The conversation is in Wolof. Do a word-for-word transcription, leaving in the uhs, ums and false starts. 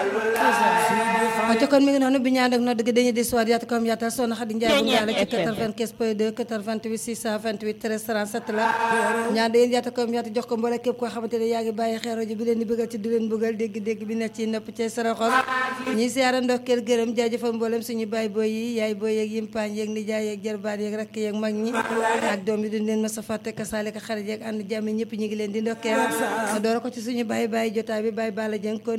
te kon mi ngi noonu bi ñaan ak no dëgg dañuy di soir yaata comme yaata Soxna Xadi Njaay bu Njaay ci quatre-vingt-quinze point deux quatre-vingt-huit six cent vingt-huit treize trente-sept la ñaan dañuy yaata comme yaata jox ko mboole képp koo xamante ne yaa ngi bàyyi xel rajo bi leen di bëggal ci du leen bëggal dégg-dégg bi nekk ci nopp ci saraxol ñi siyaara ndokkeel gërëm jaajëfal mboolem suñu baay booy yi yaay booy yeeg yimpaañ yeeg nijaay yeeg jarbaat yeeg rakk yeeg mag ñi ak doom yi duñ leen mas a fàtte ka saalika xarit yeeg ànd jàmm ñëpp ñi ngi leen di ndokkeel doora ko ci suñu baay baay jotaay bi baay Bala Jeng